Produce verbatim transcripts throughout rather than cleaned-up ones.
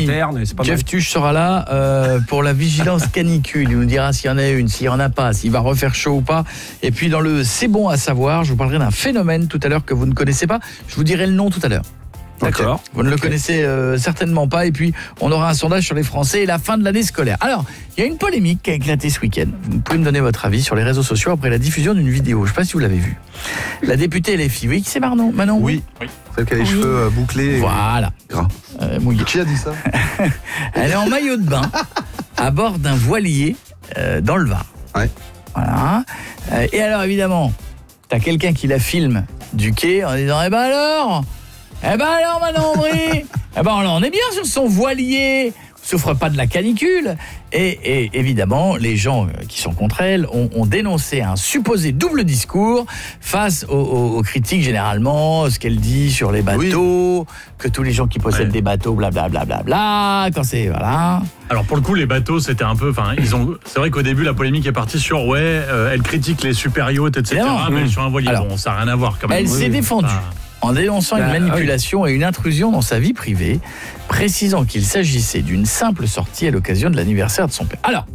interne, et c'est pas Jeff mal. Tuche sera là euh, pour la vigilance canicule. Il nous dira s'il y en a une, s'il n'y en a pas, s'il va refaire chaud ou pas. Et puis dans le C'est bon à savoir, je vous parlerai d'un phénomène tout à l'heure que vous ne connaissez pas. Je vous dirai le nom tout à l'heure. D'accord. Vous ne le connaissez euh, certainement pas. Et puis, on aura un sondage sur les Français et la fin de l'année scolaire. Alors, il y a une polémique qui a éclaté ce week-end. Vous pouvez me donner votre avis sur les réseaux sociaux après la diffusion d'une vidéo. Je ne sais pas si vous l'avez vue. La députée L F I, oui, c'est Manon, Manon Oui. Oui. Celle qui a les Oui. cheveux euh, bouclés. et Voilà. Gras. Euh, mouillé. Qui a dit ça? Elle est en maillot de bain à bord d'un voilier euh, dans le Var. Ouais. Voilà. Euh, et alors, évidemment, t'as quelqu'un qui la filme du quai en disant « Eh ben alors Eh ben alors, Manon Aubry Eh ben on est bien sur son voilier, souffre pas de la canicule. » Et, et évidemment, les gens qui sont contre elle ont, ont dénoncé un supposé double discours face aux, aux, aux critiques généralement, ce qu'elle dit sur les bateaux, oui. que tous les gens qui possèdent Ouais. des bateaux, blablabla, bla, bla, bla, quand c'est... Voilà. Alors pour le coup, les bateaux, c'était un peu... Enfin, ils ont. C'est vrai qu'au début, la polémique est partie sur ouais, euh, elle critique les super yachts, et cetera. Évidemment. Mais sur un voilier, Alors, bon, ça n'a rien à voir quand même. Elle Oui, s'est oui. défendue Ah. en dénonçant une Bah, manipulation et une intrusion dans sa vie privée, précisant qu'il s'agissait d'une simple sortie à l'occasion de l'anniversaire de son père. Alors,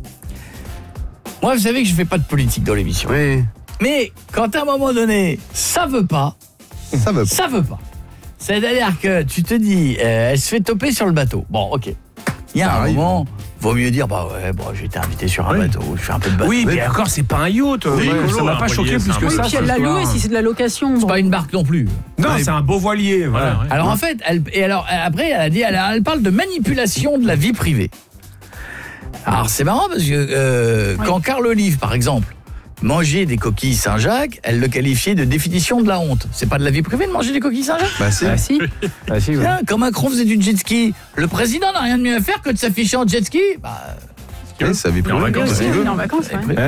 moi, vous savez que je fais pas de politique dans l'émission. Oui. Mais quand à un moment donné, ça veut pas, Ça va. ça veut pas. C'est-à-dire que tu te dis, euh, elle se fait toper sur le bateau. Bon, ok. Il y a Ça un arrive. moment, vaut mieux dire, bah ouais, bon, j'ai été invité sur un Oui. bateau, je fais un peu de bateau. Oui, mais encore, c'est pas un yacht. Oui, Ouais, écolo, ça m'a un pas voilier, choqué c'est plus un que peu- ça. Oui, puis elle cette l'a histoire. loué si c'est de la location. C'est bon. pas une barque non plus. Non, Ouais. c'est un beau voilier. Voilà. Voilà, ouais. Alors en fait, elle, et alors après, elle a dit, elle, elle parle de manipulation de la vie privée. Alors c'est marrant parce que euh, Oui. quand Carl Olive, par exemple, mangeait des coquilles Saint-Jacques, elle le qualifiait de définition de la honte. C'est pas de la vie privée de manger des coquilles Saint-Jacques? Bah si. Ah, si. Ah, si, ouais. Tiens, quand Macron faisait du jet ski, le président n'a rien de mieux à faire que de s'afficher en jet ski. Bah, Oui, ça vit Et en plus. vacances, Oui, si tu veux. oui, en vacances, ouais. eh,